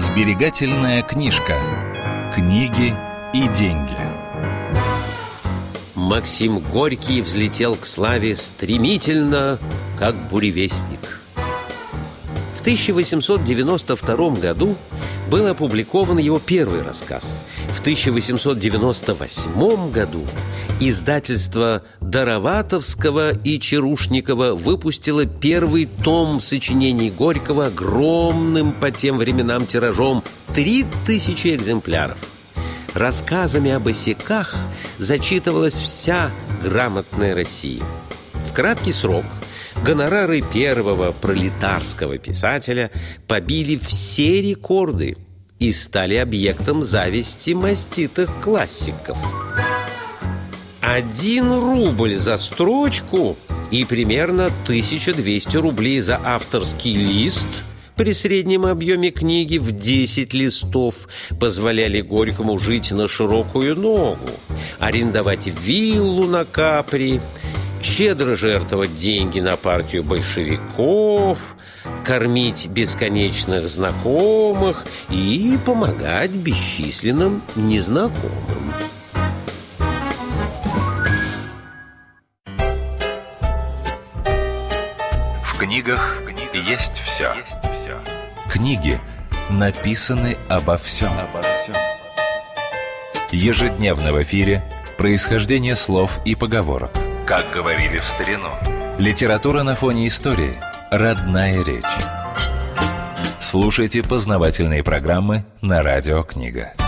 Сберегательная книжка. Книги и деньги. Максим Горький взлетел к славе стремительно, как буревестник. В 1892 году был опубликован его первый рассказ. В 1898 году издательство Дароватовского и Чарушникова выпустило первый том сочинений Горького огромным по тем временам тиражом 3000 экземпляров. Рассказами о босяках зачитывалась вся грамотная Россия. В краткий срок гонорары первого пролетарского писателя побили все рекорды и стали объектом зависти маститых классиков. 1 рубль за строчку и примерно 1200 рублей за авторский лист при среднем объеме книги в 10 листов позволяли Горькому жить на широкую ногу, арендовать виллу на Капри, щедро жертвовать деньги на партию большевиков, кормить бесконечных знакомых и помогать бесчисленным незнакомым. В книгах есть все. Книги написаны обо всем. Ежедневно в эфире происхождение слов и поговорок. Как говорили в старину. Литература на фоне истории. Родная речь. Слушайте познавательные программы на Радио Книга.